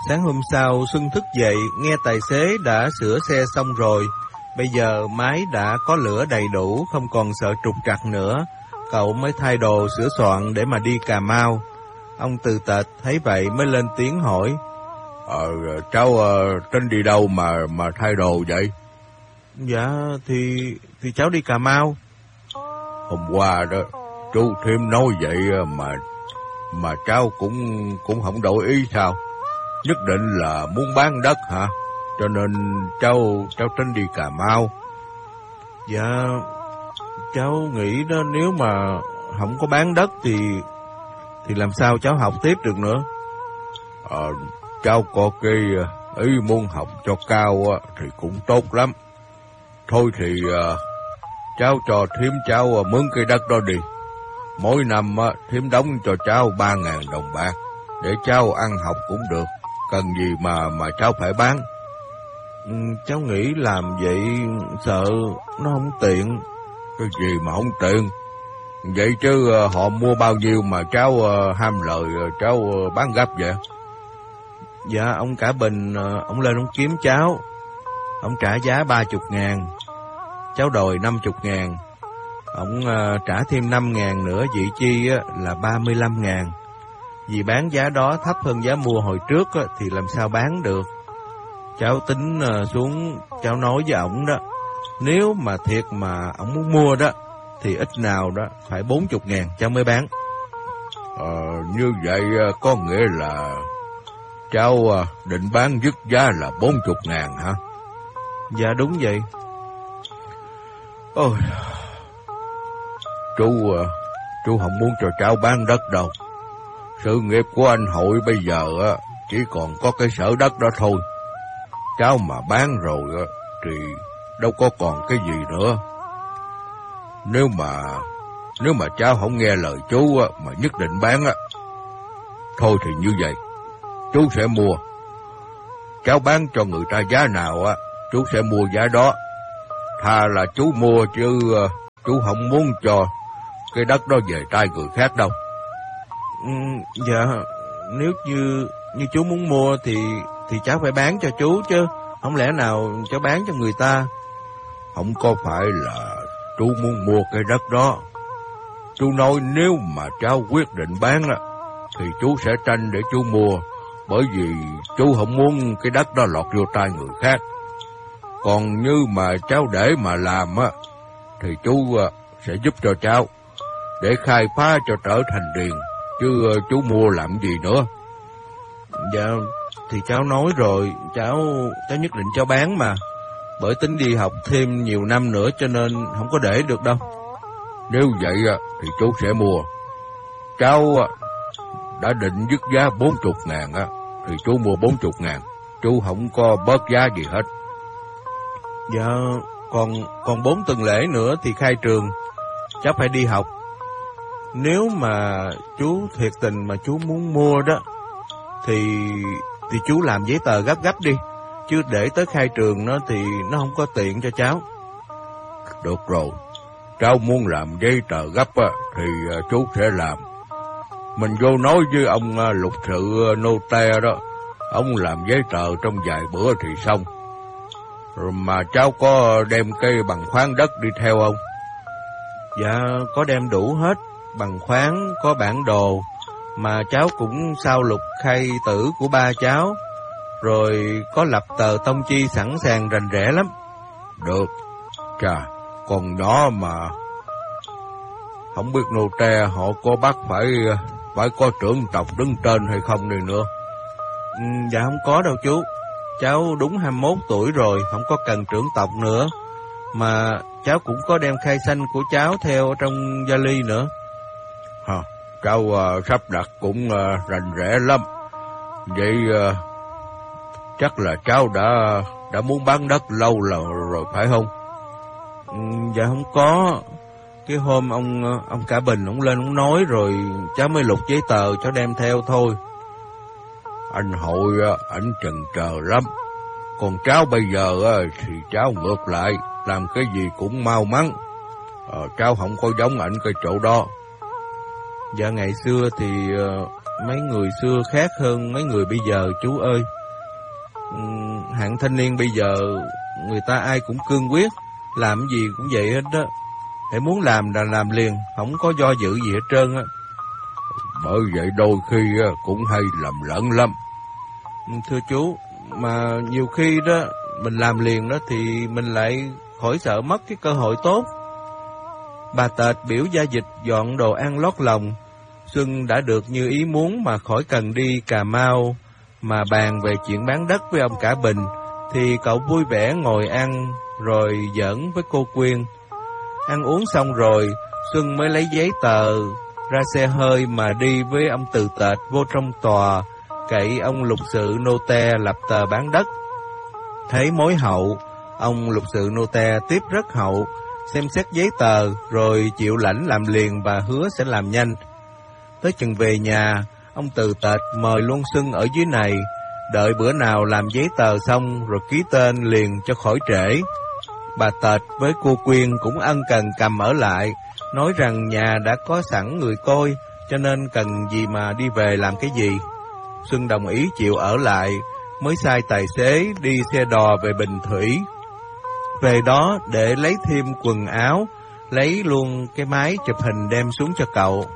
Sáng hôm sau, Xuân thức dậy, nghe tài xế đã sửa xe xong rồi. Bây giờ máy đã có lửa đầy đủ, không còn sợ trục trặc nữa. Cậu mới thay đồ sửa soạn để mà đi Cà Mau. Ông Từ Tệt thấy vậy mới lên tiếng hỏi. Cháu tính đi đâu mà thay đồ vậy? Dạ, thì cháu đi Cà Mau. Hôm qua đó, chú Thiêm nói vậy mà cháu cũng không đổi ý sao? Nhất định là muốn bán đất hả? Cho nên cháu tính đi Cà Mau. Dạ, cháu nghĩ đó, nếu mà không có bán đất thì làm sao cháu học tiếp được nữa? Cháu có cái ý muốn học cho cao thì cũng tốt lắm. Thôi thì cháu cho Thiêm cháu mướn cái đất đó đi. Mỗi năm Thiêm đóng cho cháu 3.000 đồng bạc để cháu ăn học cũng được. Cần gì mà cháu phải bán? Cháu nghĩ làm vậy sợ nó không tiện. Cái gì mà không tiện? Vậy chứ họ mua bao nhiêu mà cháu ham lời cháu bán gấp vậy? Dạ, ông Cả Bình, ông lên ông kiếm cháu. Ông trả giá 30.000. Cháu đòi 50.000. Ông trả thêm 5.000 nữa, vị chi là 35.000. Vì bán giá đó thấp hơn giá mua hồi trước thì làm sao bán được. Cháu tính xuống, cháu nói với ổng đó, nếu mà thiệt mà ổng muốn mua đó thì ít nào đó phải 40.000 cháu mới bán. Như vậy có nghĩa là cháu định bán dứt giá là 40.000 hả? Dạ đúng vậy. Ôi, chú không muốn cho cháu bán đất đâu. Sự nghiệp của anh Hội bây giờ chỉ còn có cái sở đất đó thôi. Cháu mà bán rồi thì đâu có còn cái gì nữa. Nếu mà cháu không nghe lời chú mà nhất định bán thôi thì như vậy, chú sẽ mua. Cháu bán cho người ta giá nào chú sẽ mua giá đó. Thà là chú mua chứ chú không muốn cho cái đất đó về tay người khác đâu. Dạ, nếu như chú muốn mua thì cháu phải bán cho chú chứ. Không lẽ nào cháu bán cho người ta? Không có phải là chú muốn mua cái đất đó. Chú nói nếu mà cháu quyết định bán thì chú sẽ tranh để chú mua. Bởi vì chú không muốn cái đất đó lọt vô tay người khác. Còn như mà cháu để mà làm thì chú sẽ giúp cho cháu để khai phá cho trở thành điền. Chứ chú mua làm gì nữa? Dạ, thì cháu nói rồi, cháu nhất định cháu bán mà. Bởi tính đi học thêm nhiều năm nữa cho nên không có để được đâu. Nếu vậy thì chú sẽ mua. Cháu đã định dứt giá 40.000 thì chú mua 40.000. Chú không có bớt giá gì hết. Dạ, còn 4 tuần lễ nữa thì khai trường. Cháu phải đi học. Nếu mà chú thiệt tình mà chú muốn mua đó thì chú làm giấy tờ gấp đi. Chứ để tới khai trường thì nó không có tiện cho cháu. Được rồi, cháu muốn làm giấy tờ gấp thì chú sẽ làm. Mình vô nói với ông lục sự nô te đó, ông làm giấy tờ trong vài bữa thì xong. Rồi mà cháu có đem cái bằng khoáng đất đi theo không? Dạ, có đem đủ hết. Bằng khoáng, có bản đồ. Mà cháu cũng sao lục khai tử của ba cháu. Rồi có lập tờ tông chi sẵn sàng rành rẽ lắm. Được. Chà, còn nhỏ mà không biết nô tre họ có bắt phải có trưởng tộc đứng tên hay không này nữa. Dạ không có đâu chú. Cháu đúng 21 tuổi rồi, không có cần trưởng tộc nữa. Mà cháu cũng có đem khai sanh của cháu theo trong vali nữa. Cháu sắp đặt cũng rành rẽ lắm. Vậy chắc là cháu đã muốn bán đất lâu rồi phải không? Dạ không có. Cái hôm ông Cả Bình ông lên ông nói rồi cháu mới lục giấy tờ cháu đem theo thôi. Anh Hội ảnh chần chờ lắm. Còn cháu bây giờ thì cháu ngược lại, làm cái gì cũng mau mắn. Cháu không có giống ảnh cái chỗ đó. Dạ ngày xưa thì mấy người xưa khác hơn mấy người bây giờ chú ơi. Hạng thanh niên bây giờ người ta ai cũng cương quyết, làm gì cũng vậy hết đó. Hãy muốn làm là làm liền, không có do dự gì hết trơn á. Bởi vậy đôi khi cũng hay lầm lẫn lắm. Thưa chú, mà nhiều khi đó mình làm liền đó thì mình lại khỏi sợ mất cái cơ hội tốt. Bà Tệt biểu gia dịch dọn đồ ăn lót lòng. Xuân đã được như ý muốn mà khỏi cần đi Cà Mau mà bàn về chuyện bán đất với ông cả Bình, thì cậu vui vẻ ngồi ăn rồi giỡn với cô Quyên. Ăn uống xong rồi, Xuân mới lấy giấy tờ ra xe hơi mà đi với ông Từ Tệt vô trong tòa, cậy ông lục sự nô te lập tờ bán đất. Thấy mối hậu, ông lục sự nô te tiếp rất hậu, xem xét giấy tờ rồi chịu lãnh làm liền và hứa sẽ làm nhanh. Tới chừng về nhà, ông Từ Tệt mời luôn Xuân ở dưới này, đợi bữa nào làm giấy tờ xong rồi ký tên liền cho khỏi trễ. Bà Tệt với cô Quyên cũng ân cần cầm ở lại, nói rằng nhà đã có sẵn người coi, cho nên cần gì mà đi về làm cái gì. Xuân đồng ý chịu ở lại, mới sai tài xế đi xe đò về Bình Thủy. Về đó để lấy thêm quần áo, lấy luôn cái máy chụp hình đem xuống cho cậu.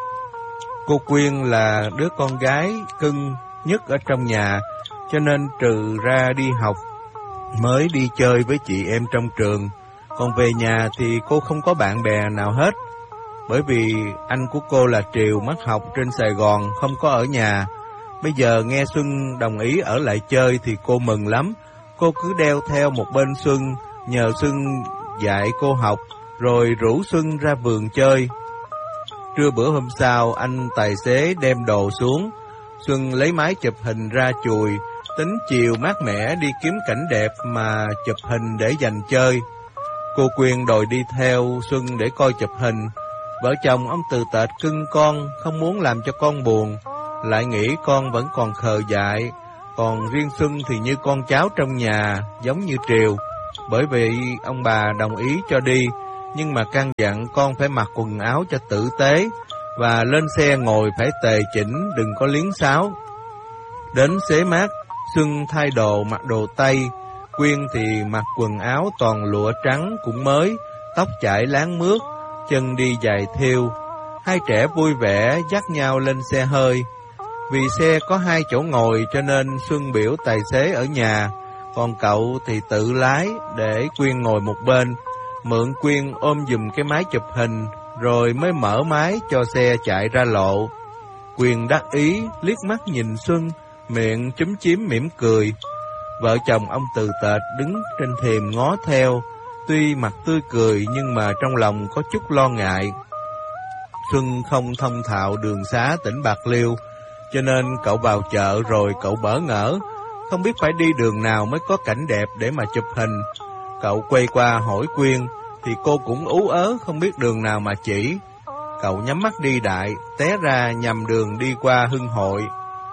Cô Quyên là đứa con gái cưng nhất ở trong nhà, cho nên trừ ra đi học mới đi chơi với chị em trong trường. Còn về nhà thì cô không có bạn bè nào hết, bởi vì anh của cô là Triều mất học trên Sài Gòn, không có ở nhà. Bây giờ nghe Xuân đồng ý ở lại chơi thì cô mừng lắm. Cô cứ đeo theo một bên Xuân, nhờ Xuân dạy cô học, rồi rủ Xuân ra vườn chơi. Trưa bữa hôm sau, anh tài xế đem đồ xuống. Xuân lấy máy chụp hình ra chùi, tính chiều mát mẻ đi kiếm cảnh đẹp mà chụp hình để dành chơi. Cô Quyên đòi đi theo Xuân để coi chụp hình. Vợ chồng ông Từ Tệt cưng con, không muốn làm cho con buồn, lại nghĩ con vẫn còn khờ dại. Còn riêng Xuân thì như con cháu trong nhà, giống như Triều. Bởi vậy ông bà đồng ý cho đi, nhưng mà căn dặn con phải mặc quần áo cho tử tế, và lên xe ngồi phải tề chỉnh, đừng có liếng xáo. Đến xế mát, Xuân thay đồ mặc đồ Tây, Quyên thì mặc quần áo toàn lụa trắng cũng mới, tóc chải láng mướt, chân đi giày thêu. Hai trẻ vui vẻ dắt nhau lên xe hơi. Vì xe có 2 chỗ ngồi cho nên Xuân biểu tài xế ở nhà, còn cậu thì tự lái để Quyên ngồi một bên, mượn Quyên ôm giùm cái máy chụp hình, rồi mới mở máy cho xe chạy ra lộ. Quyên đắc ý liếc mắt nhìn Xuân, miệng chúm chím mỉm cười. Vợ chồng ông Từ Tệt đứng trên thềm ngó theo, tuy mặt tươi cười nhưng mà trong lòng có chút lo ngại. Xuân không thông thạo đường xá tỉnh Bạc Liêu, cho nên cậu vào chợ rồi cậu bỡ ngỡ, không biết phải đi đường nào mới có cảnh đẹp để mà chụp hình. Cậu quay qua hỏi Quyên, thì cô cũng ú ớ không biết đường nào mà chỉ. Cậu nhắm mắt đi đại, té ra nhầm đường đi qua Hưng Hội.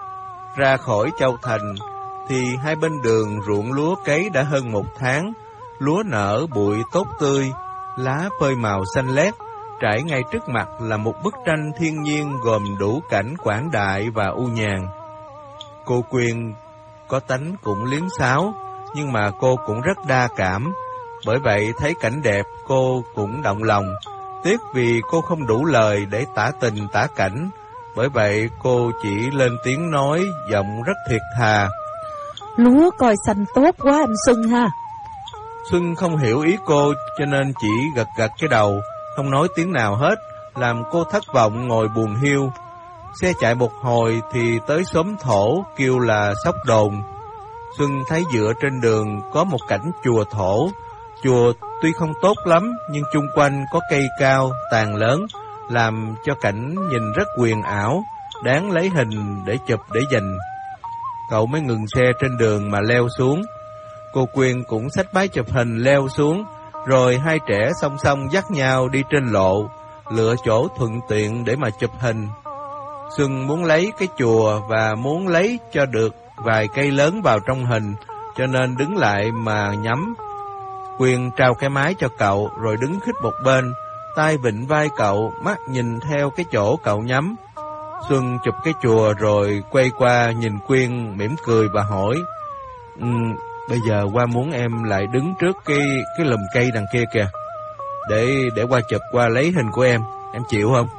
Ra khỏi Châu Thành, thì hai bên đường ruộng lúa cấy đã hơn 1 tháng. Lúa nở bụi tốt tươi, lá phơi màu xanh lét. Trải ngay trước mặt là một bức tranh thiên nhiên gồm đủ cảnh quảng đại và u nhàn. Cô Quyên có tánh cũng liếng xáo, nhưng mà cô cũng rất đa cảm. Bởi vậy thấy cảnh đẹp cô cũng động lòng. Tiếc vì cô không đủ lời để tả tình tả cảnh, bởi vậy cô chỉ lên tiếng nói giọng rất thiệt thà. Lúa coi xanh tốt quá anh Xuân ha. Xuân không hiểu ý cô cho nên chỉ gật gật cái đầu, không nói tiếng nào hết, làm cô thất vọng ngồi buồn hiu. Xe chạy một hồi thì tới xóm thổ kêu là Sóc Đồn. Xuân thấy dựa trên đường có một cảnh chùa thổ. Chùa tuy không tốt lắm nhưng chung quanh có cây cao, tàn lớn, làm cho cảnh nhìn rất huyền ảo, đáng lấy hình để chụp để dành. Cậu mới ngừng xe trên đường mà leo xuống. Cô Quyên cũng xách máy chụp hình leo xuống, rồi hai trẻ song song dắt nhau đi trên lộ, lựa chỗ thuận tiện để mà chụp hình. Xuân muốn lấy cái chùa và muốn lấy cho được vài cây lớn vào trong hình, cho nên đứng lại mà nhắm. Quyên trao cái máy cho cậu rồi đứng khít một bên, tay vịn vai cậu, mắt nhìn theo cái chỗ cậu nhắm. Xuân chụp cái chùa rồi quay qua nhìn Quyên mỉm cười và hỏi: bây giờ Hoa muốn em lại đứng trước cái lùm cây đằng kia kìa, để Hoa chụp, Hoa lấy hình của em chịu không?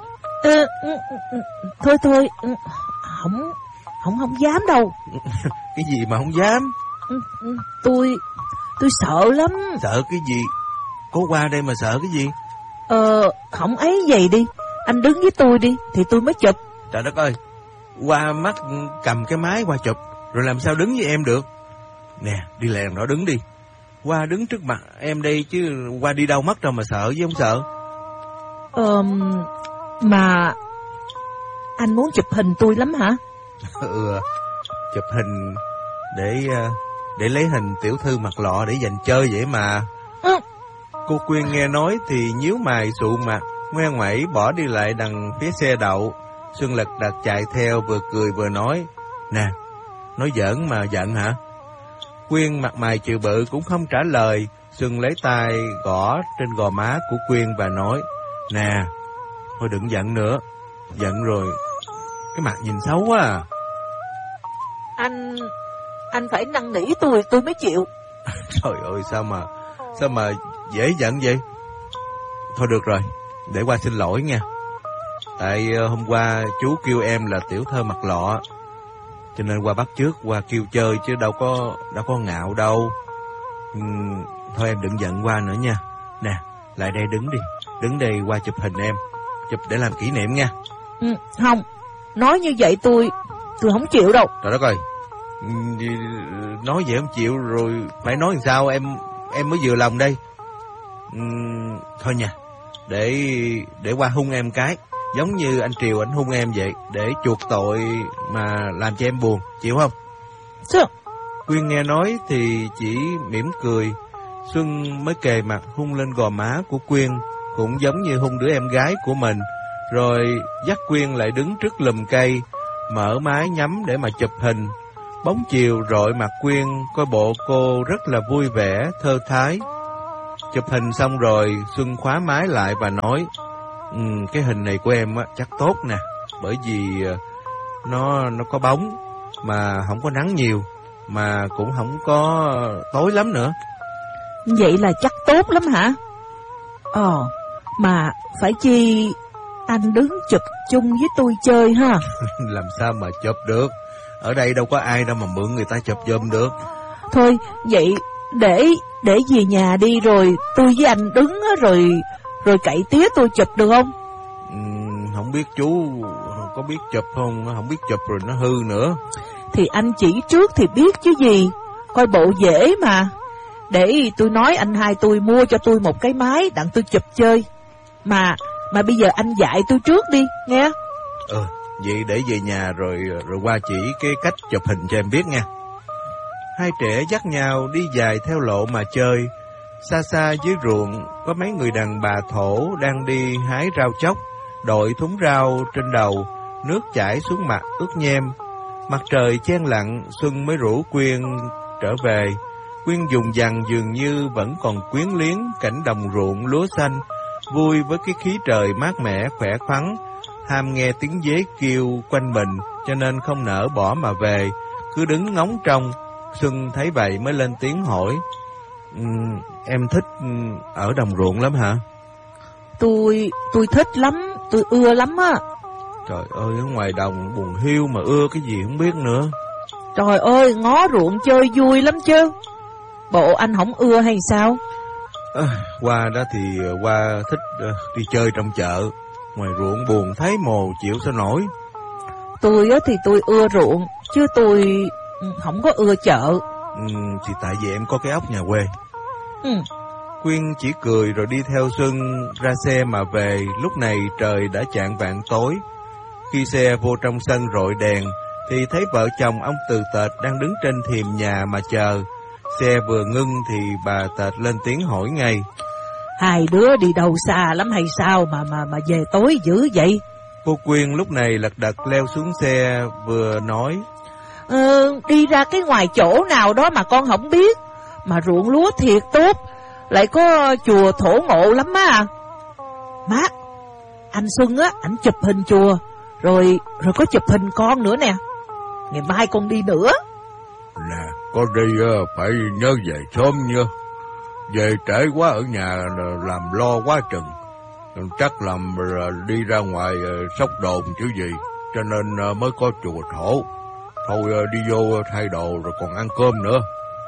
Thôi, không dám đâu. Cái gì mà không dám? Tôi sợ lắm. Sợ cái gì? Có Hoa đây mà sợ cái gì? Không ấy vậy đi, anh đứng với tôi đi thì tôi mới chụp. Trời đất ơi, Hoa mắc cầm cái máy Hoa chụp, rồi làm sao đứng với em được? Nè, đi lèn đó đứng đi. Hoa đứng trước mặt em đây chứ Hoa đi đâu mất đâu mà sợ chứ không sợ. Mà anh muốn chụp hình tôi lắm hả? Chụp hình để lấy hình tiểu thư mặt lọ để dành chơi vậy mà. Cô Quyên nghe nói thì nhíu mày sụ mặt, ngoe ngoẩy bỏ đi lại đằng phía xe đậu. Xuân lật đật chạy theo, vừa cười vừa nói: Nè, nói giỡn mà giận hả? Quyên mặt mày chịu bự cũng không trả lời. Xuân lấy tay gõ trên gò má của Quyên và nói: Nè, thôi đừng giận nữa, giận rồi cái mặt nhìn xấu quá à. Anh phải năn nỉ tôi mới chịu. Trời ơi, sao mà dễ giận vậy? Thôi được rồi, để Hoa xin lỗi nha. Tại hôm qua chú kêu em là tiểu thơ mặt lọ, cho nên Hoa bắt chước, Hoa kêu chơi chứ đâu có ngạo đâu. Thôi em đừng giận Hoa nữa nha. Nè, lại đây đứng đi. Đứng đây Hoa chụp hình em, chụp để làm kỷ niệm nha. Không, nói như vậy tôi không chịu đâu. Trời đất ơi, nói vậy không chịu rồi phải nói làm sao em mới vừa lòng đây. Thôi nha, để Hoa hung em cái, giống như anh Triều anh hung em vậy, để chuộc tội mà làm cho em buồn, chịu không? Sao? Quyên nghe nói thì chỉ mỉm cười. Xuân mới kề mặt hung lên gò má của Quyên, cũng giống như hung đứa em gái của mình, rồi dắt Quyên lại đứng trước lùm cây, mở máy nhắm để mà chụp hình. Bóng chiều rọi mặt Quyên, coi bộ cô rất là vui vẻ, thơ thái. Chụp hình xong rồi, Xuân khóa máy lại và nói: cái hình này của em á chắc tốt nè, bởi vì nó có bóng, mà không có nắng nhiều, mà cũng không có tối lắm nữa. Vậy là chắc tốt lắm hả? Mà phải chi anh đứng chụp chung với tôi chơi ha? Làm sao mà chụp được? Ở đây đâu có ai đâu mà mượn người ta chụp giùm được. Thôi, vậy để về nhà đi, rồi tôi với anh đứng rồi cậy tía tôi chụp được không? Không biết chú có biết chụp không? Không biết chụp rồi nó hư nữa. Thì anh chỉ trước thì biết chứ gì, coi bộ dễ mà. Để tôi nói anh hai tôi mua cho tôi một cái máy đặng tôi chụp chơi. Mà bây giờ anh dạy tôi trước đi, nghe? Vậy để về nhà rồi qua chỉ cái cách chụp hình cho em biết nha. Hai trẻ dắt nhau đi dài theo lộ mà chơi. Xa xa dưới ruộng có mấy người đàn bà thổ đang đi hái rau chóc, đội thúng rau trên đầu, nước chảy xuống mặt ướt nhem. Mặt trời chen lặng, Xuân mới rủ Quyên trở về. Quyên dùng dằng dường như vẫn còn quyến luyến cảnh đồng ruộng lúa xanh, vui với cái khí trời mát mẻ khỏe khoắn, ham nghe tiếng dế kêu quanh mình, cho nên không nỡ bỏ mà về, cứ đứng ngóng trông. Xuân thấy vậy mới lên tiếng hỏi: em thích ở đồng ruộng lắm hả? Tôi thích lắm, tôi ưa lắm á. Trời ơi, ở ngoài đồng buồn hiu mà ưa cái gì không biết nữa. Trời ơi, ngó ruộng chơi vui lắm chứ. Bộ anh không ưa hay sao? Hoa đó thì Hoa thích đi chơi trong chợ. Ngoài ruộng buồn thấy mồ chịu sao nổi. Tôi thì tôi ưa ruộng, chứ tôi không có ưa chợ. Thì tại vì em có cái ốc nhà quê. Quyên chỉ cười rồi đi theo Xuân ra xe mà về. Lúc này trời đã chạng vạng tối. Khi xe vô trong sân rọi đèn thì thấy vợ chồng ông Từ Tệt đang đứng trên thềm nhà mà chờ. Xe vừa ngưng thì bà Tệt lên tiếng hỏi ngay: Hai đứa đi đâu xa lắm hay sao mà về tối dữ vậy? Cô Quyên lúc này lật đật leo xuống xe vừa nói: Đi ra cái ngoài chỗ nào đó mà con không biết, mà ruộng lúa thiệt tốt, lại có chùa thổ mộ lắm á. Má, anh Xuân á, ảnh chụp hình chùa, Rồi có chụp hình con nữa nè. Ngày mai con đi nữa. Nè, con đi phải nhớ về sớm nha. Về trễ quá ở nhà làm lo quá chừng. Chắc làm đi ra ngoài sóc đồn chứ gì, cho nên mới có chùa thổ. Thôi đi vô thay đồ rồi còn ăn cơm nữa.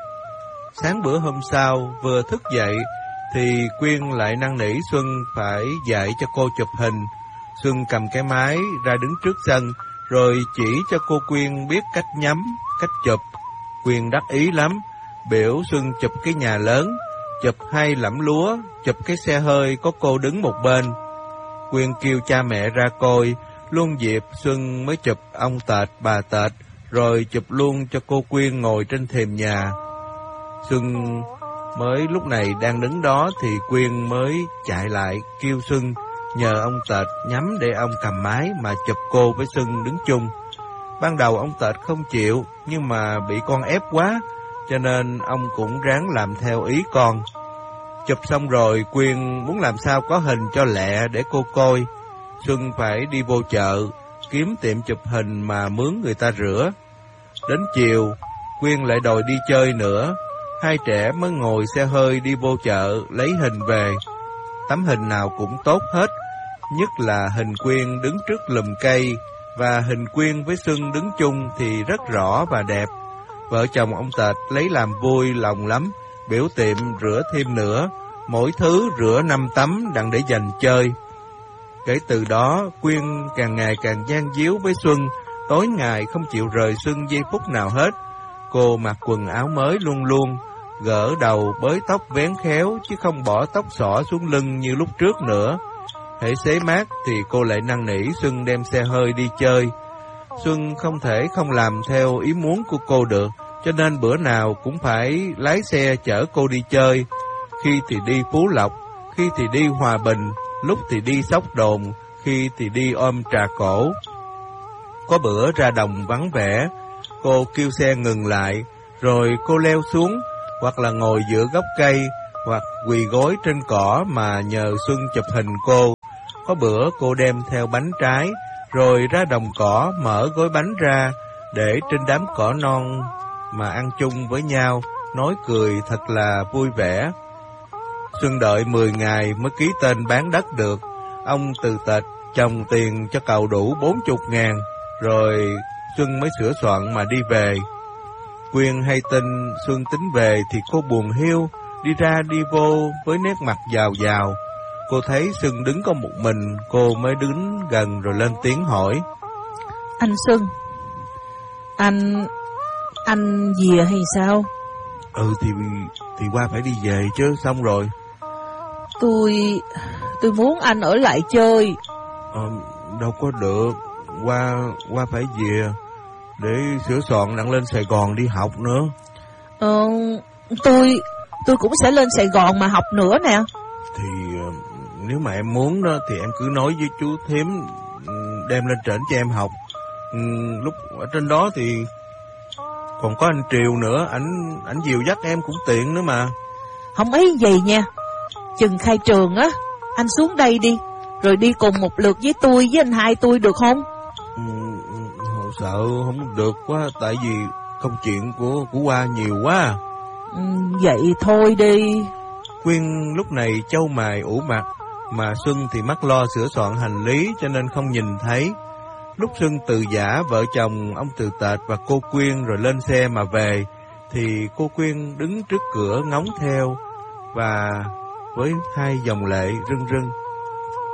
Sáng bữa hôm sau, vừa thức dậy thì Quyên lại năn nỉ Xuân phải dạy cho cô chụp hình. Xuân cầm cái máy ra đứng trước sân, rồi chỉ cho cô Quyên biết cách nhắm, cách chụp. Quyên đắc ý lắm, biểu Xuân chụp cái nhà lớn, chụp 2 lẫm lúa, chụp cái xe hơi có cô đứng một bên. Quyên kêu cha mẹ ra coi, luôn dịp Xuân mới chụp ông Tệt, bà Tệt, rồi chụp luôn cho cô Quyên ngồi trên thềm nhà. Xuân mới lúc này đang đứng đó thì Quyên mới chạy lại kêu Xuân nhờ ông Tệt nhắm để ông cầm máy mà chụp cô với Xuân đứng chung. Ban đầu ông Tệt không chịu, nhưng mà bị con ép quá, cho nên ông cũng ráng làm theo ý con. Chụp xong rồi, Quyên muốn làm sao có hình cho lẹ để cô coi. Xuân phải đi vô chợ, kiếm tiệm chụp hình mà mướn người ta rửa. Đến chiều, Quyên lại đòi đi chơi nữa. Hai trẻ mới ngồi xe hơi đi vô chợ lấy hình về. Tấm hình nào cũng tốt hết, nhất là hình Quyên đứng trước lùm cây và hình Quyên với Xuân đứng chung thì rất rõ và đẹp. Vợ chồng ông Tệt lấy làm vui lòng lắm, biểu tiệm rửa thêm nữa, mỗi thứ rửa 5 tấm đặng để dành chơi. Kể từ đó, Quyên càng ngày càng gian díu với Xuân, tối ngày không chịu rời Xuân giây phút nào hết. Cô mặc quần áo mới luôn luôn, gỡ đầu bới tóc vén khéo chứ không bỏ tóc xõa xuống lưng như lúc trước nữa. Hễ xế mát thì cô lại năn nỉ Xuân đem xe hơi đi chơi. Xuân không thể không làm theo ý muốn của cô được, cho nên bữa nào cũng phải lái xe chở cô đi chơi. Khi thì đi Phú Lộc, khi thì đi Hòa Bình, lúc thì đi Sóc Đồn, khi thì đi Ôm Trà Cổ. Có bữa ra đồng vắng vẻ, cô kêu xe ngừng lại, rồi cô leo xuống, hoặc là ngồi giữa gốc cây, hoặc quỳ gối trên cỏ mà nhờ Xuân chụp hình cô. Có bữa cô đem theo bánh trái, rồi ra đồng cỏ mở gói bánh ra, để trên đám cỏ non mà ăn chung với nhau, nói cười thật là vui vẻ. Xuân đợi 10 ngày mới ký tên bán đất được. Ông Từ Tệt chồng tiền cho cậu đủ 40.000, rồi Xuân mới sửa soạn mà đi về. Quyên hay tin Xuân tính về thì cô buồn hiu, đi ra đi vô với nét mặt giàu giàu. Cô thấy Xuân đứng có một mình, cô mới đứng gần rồi lên tiếng hỏi. Anh Xuân, anh về hay sao? Thì qua phải đi về chứ, xong rồi. Tôi muốn anh ở lại chơi. Đâu có được, qua phải về để sửa soạn đặng lên Sài Gòn đi học nữa. Tôi cũng sẽ lên Sài Gòn mà học nữa nè. Thì nếu mà em muốn đó thì em cứ nói với chú Thím đem lên trển cho em học. Lúc ở trên đó thì còn có anh Triều nữa, ảnh dìu dắt em cũng tiện nữa mà. Không ấy gì nha, chừng khai trường á, anh xuống đây đi, rồi đi cùng một lượt với tôi với anh hai tôi được không? Sợ không được quá, tại vì công chuyện của Hoa nhiều quá. Vậy thôi đi. Quyên lúc này chau mày ủ mặt, mà Xuân thì mắc lo sửa soạn hành lý cho nên không nhìn thấy. Lúc Xuân từ giã vợ chồng ông Từ Tệt và cô Quyên rồi lên xe mà về, thì cô Quyên đứng trước cửa ngóng theo, và với 2 dòng lệ rưng rưng.